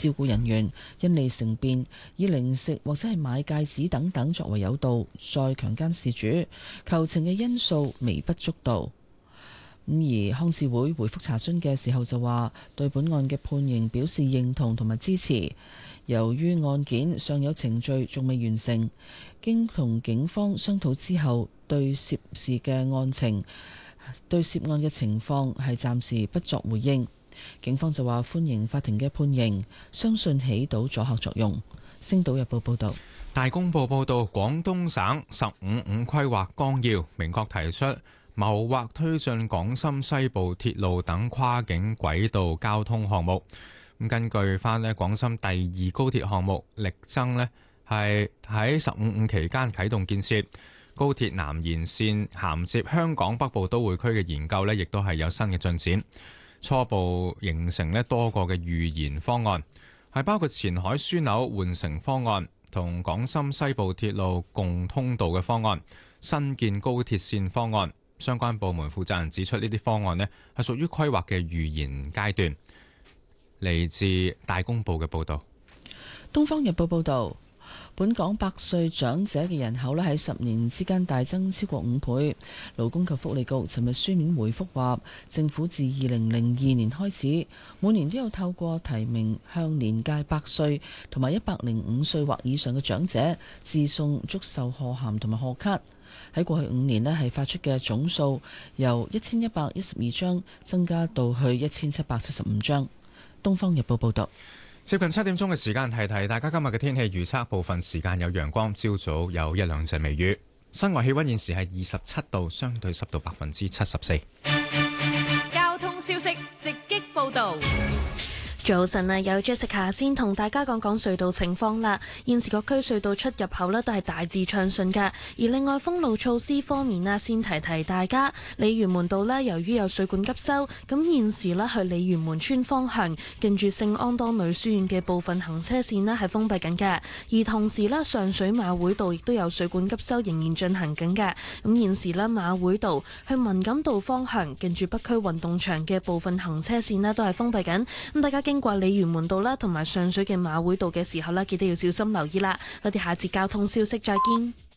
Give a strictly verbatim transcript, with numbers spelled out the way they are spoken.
照顧人員因利乘便，以零食或者係買戒指等等作為誘導，再強姦事主，求情嘅因素微不足道。咁而康智會回覆查詢嘅時候就話，對本案嘅判刑表示認同同埋支持。由於案件尚有程序仲未完成，經同警方商討之後，對涉事嘅案情、對涉案嘅情況係暫時不作回應。警方就話歡迎法庭嘅判刑，相信起到阻嚇作用。星島日報報道。 大公報報道，廣東省十五五規劃綱要明確提出，謀劃推進廣深西部鐵路等跨境軌道交通項目。咁根據翻呢廣深第二高鐵項目力爭呢係喺十五五期間啟動建設。高鐵南延線銜接香港北部都會區嘅研究呢，亦都係有新嘅進展，初步形成呢多個嘅預研方案，係包括前海樞紐換乘方案同廣深西部鐵路共通道嘅方案、新建高鐵線方案。相關部門負責人指出，呢啲方案呢係屬於規劃嘅預研階段。嚟自大公報嘅報導。 東方日報報導，本港百歲長者嘅人口咧喺十年之間大增超過五倍。勞工及福利局尋日書面回覆話，政府自二零零二年開始，每年都有透過提名向年屆百歲同埋一百零五歲或以上嘅長者致送祝壽賀函同埋賀卡。喺過去五年咧，係發出嘅總數由一千一百一十二張增加到去一千七百七十五張。東方日報報道。 接近七點鐘嘅時間，提提大家今日嘅天氣預測，部分時間有陽光，朝早有一兩陣微雨。室外氣溫現時係二十七度，相對濕度百分之七十四。 交通消息直擊報道。 早晨啊，有 Jessica 先同大家講講隧道情況啦。現時各區隧道出入口呢都係大致暢順㗎。而另外封路措施方面呢，先提提大家，鯉魚門道呢由於有水管急修，咁現時呢去鯉魚門村方向近住聖安多女書院嘅部分行車線呢係封閉緊嘅。而同時呢，上水馬會道亦都有水管急修仍然進行緊嘅。咁現時呢，馬會道去文錦道方向近住北區運動場嘅部分行車線呢都係封閉緊。咁大家經過鯉魚門道啦，同埋上水嘅馬會道嘅時候呢，記得要小心留意啦。我哋下節交通消息再見。